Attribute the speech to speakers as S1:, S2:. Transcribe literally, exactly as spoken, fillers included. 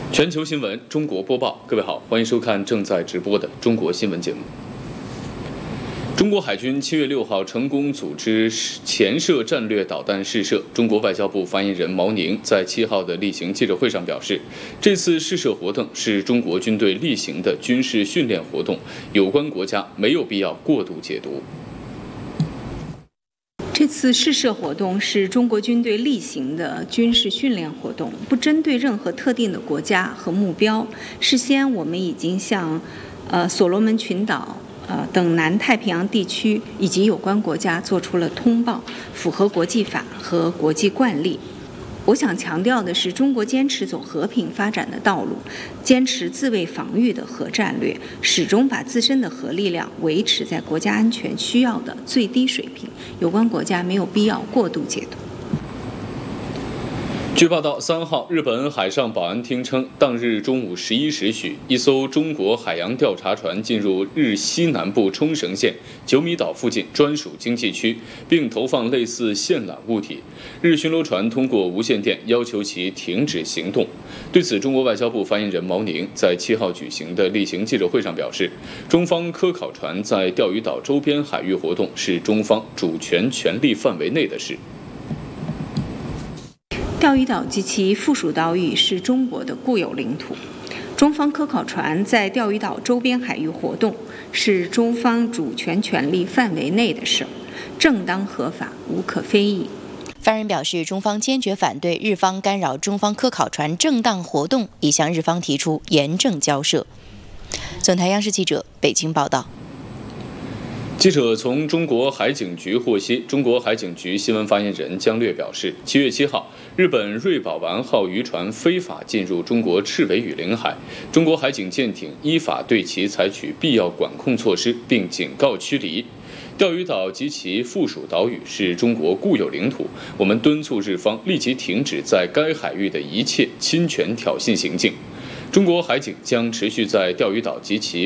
S1: 全球新闻，中国播报。各位好，欢迎收看正在直播的中国新闻节目。中国海军七月六号成功组织潜射战略导弹试射。中国外交部发言人毛宁在七号的例行记者会上表示，这次试射活动是中国军队例行的军事训练活动，有关国家没有必要过度解读。
S2: 这次试射活动是中国军队例行的军事训练活动，不针对任何特定的国家和目标。事先我们已经向呃所罗门群岛呃等南太平洋地区以及有关国家做出了通报，符合国际法和国际惯例。我想强调的是，中国坚持走和平发展的道路，坚持自卫防御的核战略，始终把自身的核力量维持在国家安全需要的最低水平。有关国家没有必要过度解读。
S1: 据报道，三号，日本海上保安厅称，当日中午十一时许，一艘中国海洋调查船进入日西南部冲绳县九米岛附近专属经济区，并投放类似线缆物体。日巡逻船通过无线电要求其停止行动。对此，中国外交部发言人毛宁在七号举行的例行记者会上表示，中方科考船在钓鱼岛周边海域活动是中方主权权利范围内的事。
S2: 钓鱼岛及其附属岛屿是中国的固有领土，中方科考船在钓鱼岛周边海域活动是中方主权权利范围内的事，正当合法，无可非议。
S3: 发言人表示，中方坚决反对日方干扰中方科考船正当活动，已向日方提出严正交涉。总台央视记者北京报道。
S1: 记者从中国海警局获悉，中国海警局新闻发言人姜略表示，七月七号，日本瑞宝丸号渔船非法进入中国赤尾屿领海，中国海警舰艇依法对其采取必要管控措施，并警告驱离。钓鱼岛及其附属岛屿是中国固有领土，我们敦促日方立即停止在该海域的一切侵权挑衅行径。中国海警将持续在钓鱼岛及其